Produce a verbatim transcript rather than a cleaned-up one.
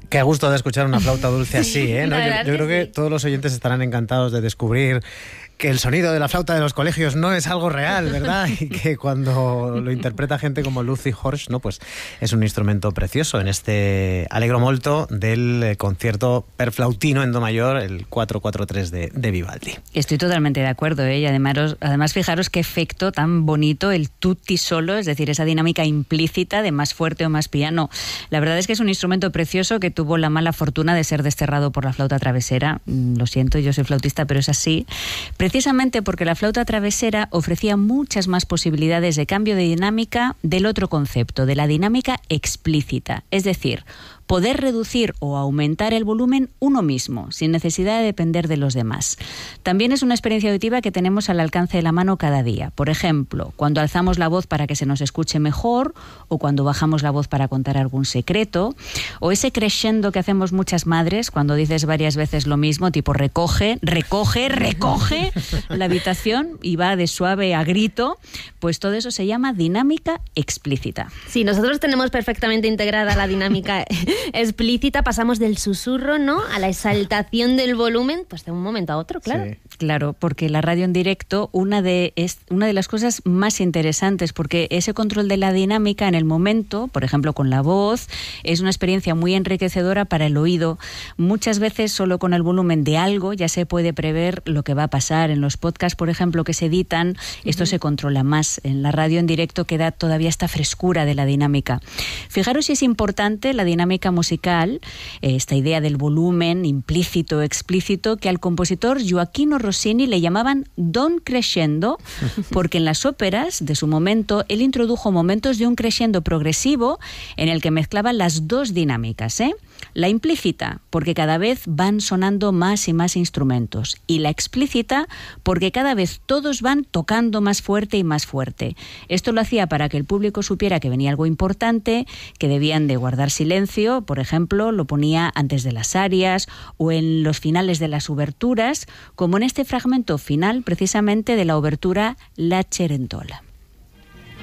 Qué gusto de escuchar una flauta dulce así, ¿eh? ¿No? Yo, yo creo que todos los oyentes estarán encantados de descubrir que el sonido de la flauta de los colegios no es algo real, ¿verdad? Y que cuando lo interpreta gente como Lucy Horsch, ¿no? Pues es un instrumento precioso en este Allegro molto del concierto per flautino en do mayor, el cuatro cuatro tres de, de Vivaldi. Estoy totalmente de acuerdo, ¿eh? Y además, además fijaros qué efecto tan bonito el tutti solo, es decir, esa dinámica implícita de más fuerte o más piano. La verdad es que es un instrumento precioso que tuvo la mala fortuna de ser desterrado por la flauta travesera. Lo siento, yo soy flautista, pero es así. Precisamente porque la flauta travesera ofrecía muchas más posibilidades de cambio de dinámica del otro concepto, de la dinámica explícita. Es decir, poder reducir o aumentar el volumen uno mismo, sin necesidad de depender de los demás. También es una experiencia auditiva que tenemos al alcance de la mano cada día. Por ejemplo, cuando alzamos la voz para que se nos escuche mejor, o cuando bajamos la voz para contar algún secreto, o ese crescendo que hacemos muchas madres cuando dices varias veces lo mismo, tipo recoge, recoge, recoge la habitación y va de suave a grito, pues todo eso se llama dinámica explícita. Sí, nosotros tenemos perfectamente integrada la dinámica explícita, pasamos del susurro, ¿no?, a la exaltación del volumen, pues de un momento a otro, claro. Sí. Claro, porque la radio en directo, una de, es una de las cosas más interesantes, porque ese control de la dinámica en el momento, por ejemplo con la voz, es una experiencia muy enriquecedora para el oído. Muchas veces solo con el volumen de algo ya se puede prever lo que va a pasar. En los podcasts, por ejemplo, que se editan, esto uh-huh. se controla más. En la radio en directo queda todavía esta frescura de la dinámica. Fijaros si es importante la dinámica musical, esta idea del volumen implícito, explícito, que al compositor Gioachino Rossini le llamaban don crescendo, porque en las óperas de su momento él introdujo momentos de un crescendo progresivo en el que mezclaban las dos dinámicas, ¿eh? La implícita, porque cada vez van sonando más y más instrumentos, y la explícita, porque cada vez todos van tocando más fuerte y más fuerte. Esto lo hacía para que el público supiera que venía algo importante, que debían de guardar silencio. Por ejemplo, lo ponía antes de las arias o en los finales de las oberturas, como en este fragmento final precisamente de la obertura La Cenerentola.